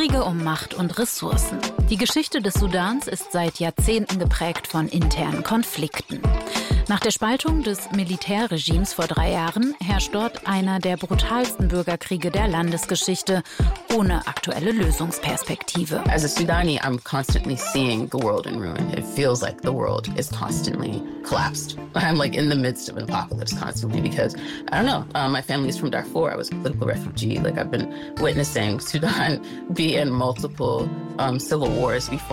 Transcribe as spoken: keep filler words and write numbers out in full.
Kriege um Macht und Ressourcen. Die Geschichte des Sudans ist seit Jahrzehnten geprägt von internen Konflikten. Nach der Spaltung des Militärregimes vor drei Jahren herrscht dort einer der brutalsten Bürgerkriege der Landesgeschichte, ohne aktuelle Lösungsperspektive. As a Sudani, I'm constantly seeing the world in ruin. It feels like the world is constantly collapsed. I'm like in the midst of an apocalypse constantly because, I don't know, uh, my family is from Darfur. I was a political refugee. Like I've been witnessing Sudan be in multiple um, civil wars before.